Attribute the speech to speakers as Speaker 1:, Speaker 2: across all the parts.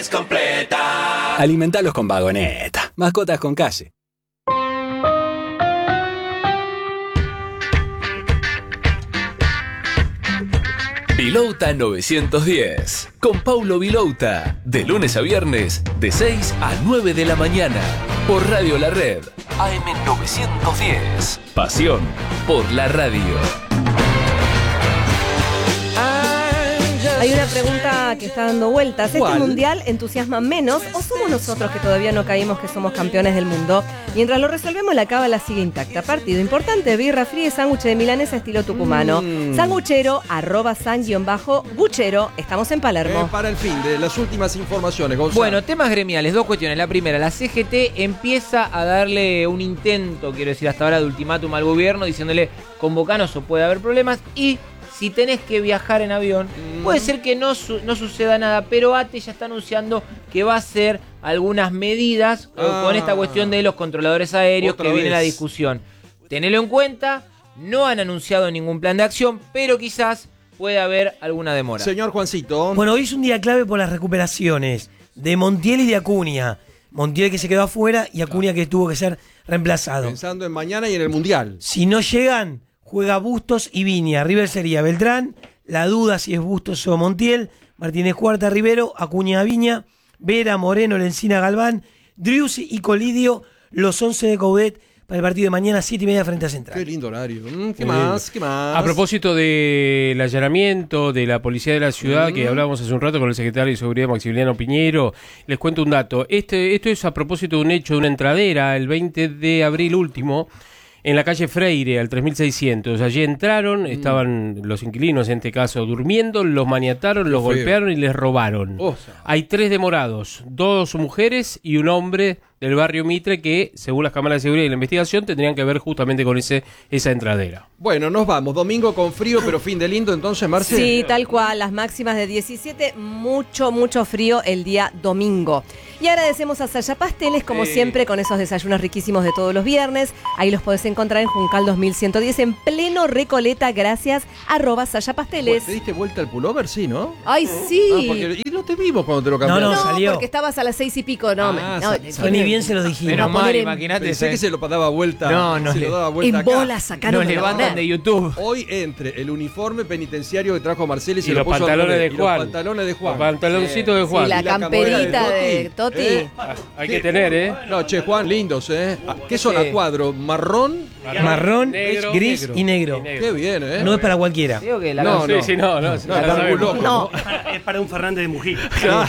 Speaker 1: es completa.
Speaker 2: Alimentalos con Vagoneta. Mascotas con calle.
Speaker 3: Vilouta 910, con Paulo Vilouta, de lunes a viernes, de 6 a 9 de la mañana, por Radio La Red, AM 910. Pasión por la radio.
Speaker 4: Hay una pregunta que está dando vueltas. ¿Este mundial entusiasma menos o somos nosotros que todavía no caímos que somos campeones del mundo? Mientras lo resolvemos, la cábala sigue intacta. Partido importante, birra fría y sándwich de milanesa estilo tucumano. Sanguchero, @san_buchero. Estamos en Palermo.
Speaker 5: Para el fin de las últimas informaciones, Gonzalo.
Speaker 6: Bueno, temas gremiales, dos cuestiones. La primera, la CGT empieza a darle un intento, quiero decir, hasta ahora de ultimátum al gobierno, diciéndole, convocanos o puede haber problemas. Y si tenés que viajar en avión, puede ser que no suceda nada, pero ATE ya está anunciando que va a hacer algunas medidas con esta cuestión de los controladores aéreos que viene la discusión. Tenelo en cuenta, no han anunciado ningún plan de acción, pero quizás puede haber alguna demora.
Speaker 5: Señor Juancito.
Speaker 7: Bueno, hoy es un día clave por las recuperaciones de Montiel y de Acuña. Montiel que se quedó afuera y Acuña que tuvo que ser reemplazado.
Speaker 5: Pensando en mañana y en el Mundial.
Speaker 7: Si no llegan, juega Bustos y Viña. River sería Beltrán, la duda si es Bustos o Montiel, Martínez Cuarta, Rivero, Acuña, Viña, Vera, Moreno, Lencina, Galván, Driussi y Colidio, los 11 de Coudet para el partido de mañana, 7:30 frente a Central.
Speaker 5: Qué lindo horario. ¿Qué más? ¿Qué más?
Speaker 8: A propósito del allanamiento de la policía de la ciudad, que hablábamos hace un rato con el secretario de Seguridad Maximiliano Piñero, les cuento un dato. Esto es a propósito de un hecho de una entradera el 20 de abril último, en la calle Freire, al 3600. Allí entraron, estaban los inquilinos en este caso durmiendo, los maniataron, los golpearon y les robaron. Hay 3 demorados, 2 mujeres y un hombre del barrio Mitre que, según las cámaras de seguridad y la investigación, tendrían que ver justamente con esa entradera.
Speaker 5: Bueno, nos vamos. Domingo con frío, pero fin de lindo, entonces, Marce.
Speaker 4: Sí, tal cual. Las máximas de 17, mucho frío el día domingo. Y agradecemos a Saya Pasteles, como siempre, con esos desayunos riquísimos de todos los viernes. Ahí los podés encontrar en Juncal 2110, en pleno Recoleta, gracias, @Saya Pasteles.
Speaker 5: ¿Te diste vuelta al pullover? Sí, ¿no?
Speaker 4: ¡Ay, sí!
Speaker 5: Y no te vimos cuando te lo cambiaste.
Speaker 7: No, salió.
Speaker 4: Porque estabas a las 6 y pico.
Speaker 7: Ni bien se lo dijimos.
Speaker 6: Pero mal, imagínate.
Speaker 5: Pensé que se lo daba vuelta.
Speaker 6: No,
Speaker 5: se lo daba vuelta
Speaker 4: en bola sacaron.
Speaker 6: Nos levantan de YouTube.
Speaker 5: Hoy entre el uniforme penitenciario que trajo Marcelo y
Speaker 8: los pantalones de Juan.
Speaker 5: Los pantalones de Juan.
Speaker 8: Los pantaloncitos de Juan.
Speaker 4: Y la camperita de Toti.
Speaker 8: Hay que tener,
Speaker 5: No, che, Juan, lindos, ¿Qué son a cuadro? ¿Marrón?
Speaker 7: Marrón,
Speaker 8: negro,
Speaker 7: gris y negro.
Speaker 5: Qué bien,
Speaker 7: No es para cualquiera.
Speaker 6: Digo que la
Speaker 5: No,
Speaker 4: No.
Speaker 7: Es para un Fernández de Mujica.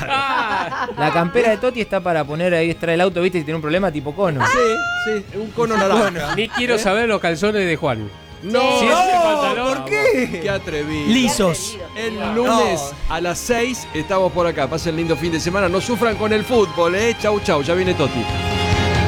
Speaker 6: La campera de Toti está para poner ahí extra el auto, ¿viste? Si tiene un problema tipo cono.
Speaker 5: Sí, un cono naranja.
Speaker 8: Ni quiero saber los calzones de Juan.
Speaker 5: No,
Speaker 8: Si es el pantalón,
Speaker 7: ¿por qué?
Speaker 5: Qué atrevido.
Speaker 7: Lisos.
Speaker 5: El lunes a las 6 estamos por acá. Pasen lindo fin de semana. No sufran con el fútbol, Chau, ya viene Toti.